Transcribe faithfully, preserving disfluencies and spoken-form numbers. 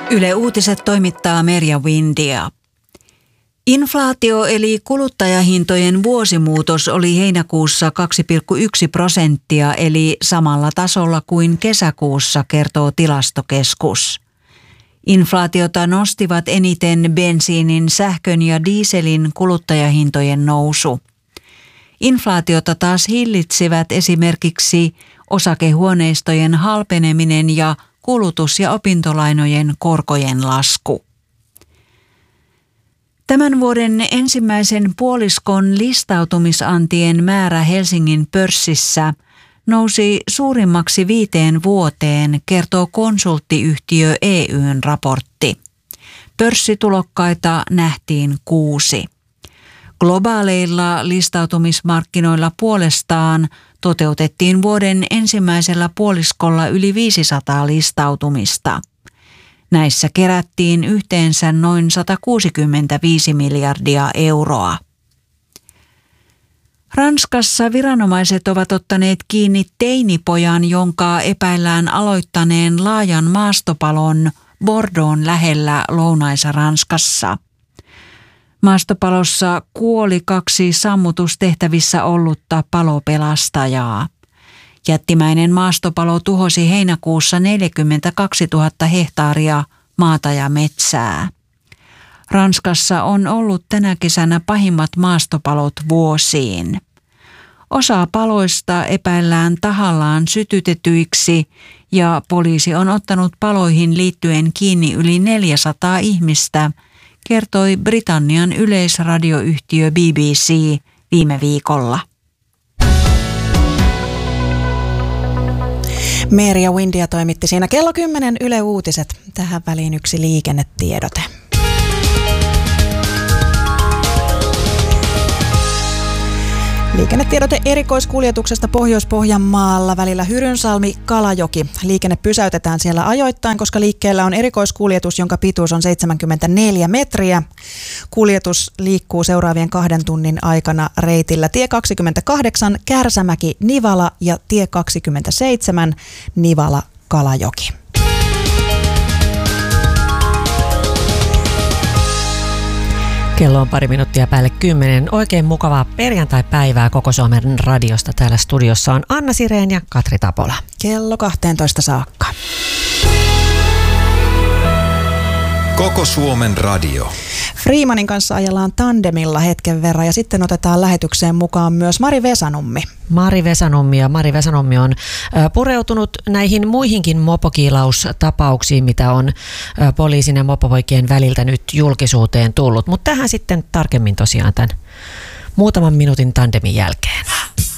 Yle Uutiset toimittaa Merja Windia. Inflaatio eli kuluttajahintojen vuosimuutos oli heinäkuussa kaksi pilkku yksi prosenttia eli samalla tasolla kuin kesäkuussa, kertoo Tilastokeskus. Inflaatiota nostivat eniten bensiinin, sähkön ja dieselin kuluttajahintojen nousu. Inflaatiota taas hillitsivät esimerkiksi osakehuoneistojen halpeneminen ja kulutus- ja opintolainojen korkojen lasku. Tämän vuoden ensimmäisen puoliskon listautumisantien määrä Helsingin pörssissä nousi suurimmaksi viiteen vuoteen, kertoo konsulttiyhtiö E Y:n raportti. Pörssitulokkaita nähtiin kuusi. Globaaleilla listautumismarkkinoilla puolestaan toteutettiin vuoden ensimmäisellä puoliskolla yli viisisataa listautumista. Näissä kerättiin yhteensä noin sata kuusikymmentäviisi miljardia euroa. Ranskassa viranomaiset ovat ottaneet kiinni teinipojan, jonka epäillään aloittaneen laajan maastopalon Bordeauxn lähellä Lounais-Ranskassa. Maastopalossa kuoli kaksi sammutustehtävissä ollutta palopelastajaa. Jättimäinen maastopalo tuhosi heinäkuussa neljäkymmentäkaksituhatta hehtaaria maata ja metsää. Ranskassa on ollut tänä kesänä pahimmat maastopalot vuosiin. Osa paloista epäillään tahallaan sytytetyiksi ja poliisi on ottanut paloihin liittyen kiinni yli neljäsataa ihmistä, kertoi Britannian yleisradioyhtiö B B C viime viikolla. Merja Windia toimitti siinä kello kymmenen Yle Uutiset. Tähän väliin yksi liikennetiedote. Liikennetiedote erikoiskuljetuksesta Pohjois-Pohjanmaalla välillä Hyrynsalmi-Kalajoki. Liikenne pysäytetään siellä ajoittain, koska liikkeellä on erikoiskuljetus, jonka pituus on seitsemänkymmentäneljä metriä. Kuljetus liikkuu seuraavien kahden tunnin aikana reitillä tie kaksikymmentäkahdeksan Kärsämäki-Nivala ja tie kaksikymmentäseitsemän Nivala-Kalajoki. Kello on pari minuuttia päälle kymmenen. Oikein mukavaa perjantai-päivää koko Suomen radiosta. Täällä studiossa on Anna Sireen ja Katri Tapola. Kello kahteentoista saakka. Koko Suomen radio. Freemanin kanssa ajellaan tandemilla hetken verran ja sitten otetaan lähetykseen mukaan myös Mari Vesanummi. Mari Vesanummi ja Mari Vesanummi on pureutunut näihin muihinkin mopokiilaustapauksiin, mitä on poliisin ja mopopoikien väliltä nyt julkisuuteen tullut. Mutta tähän sitten tarkemmin tosiaan tämän muutaman minuutin tandemin jälkeen.